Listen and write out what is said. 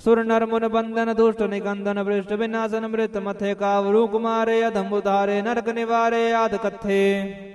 सुर नर मुन बंदन दुष्ट निकंदन भ्रष्ट विनाशन मृत मथे कावरू कुमारे अधम उधारे नरक निवारे आद कथे।